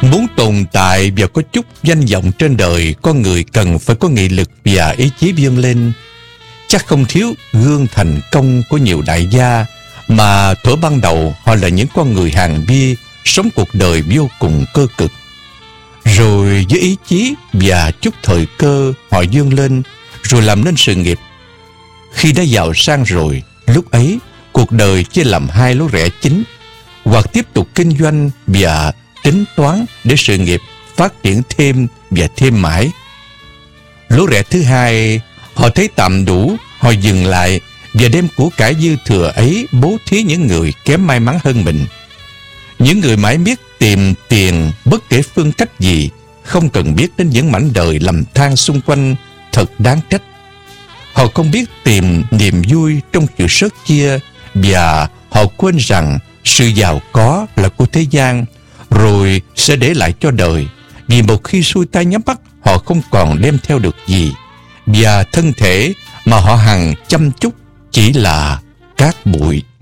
Muốn tồn tại và có chút danh vọng trên đời, con người cần phải có nghị lực và ý chí vươn lên. Chắc không thiếu gương thành công của nhiều đại gia mà thuở ban đầu họ là những con người hàng bia, sống cuộc đời vô cùng cơ cực. Rồi với ý chí và chút thời cơ, họ vươn lên rồi làm nên sự nghiệp. Khi đã giàu sang rồi, lúc ấy cuộc đời chia làm hai lối rẽ chính: hoặc tiếp tục kinh doanh và tính toán để sự nghiệp phát triển thêm và thêm mãi. Lối rẽ thứ hai, họ thấy tạm đủ, họ dừng lại và đem của cải dư thừa ấy bố thí những người kém may mắn hơn mình. Những người mãi biết tìm tiền bất kể phương cách gì, không cần biết đến những mảnh đời lầm than xung quanh, thật đáng trách. Họ không biết tìm niềm vui trong sự sớt chia, và họ quên rằng sự giàu có là của thế gian, rồi sẽ để lại cho đời. Vì một khi xuôi tay nhắm mắt, họ không còn đem theo được gì, và thân thể mà họ hằng chăm chút chỉ là cát bụi.